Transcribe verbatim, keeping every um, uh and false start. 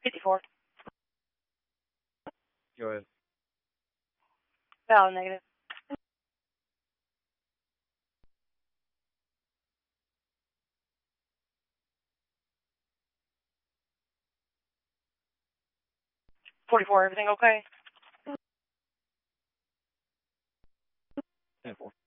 fifty-four. Go ahead. Valid negative. forty-four, everything okay? ten four.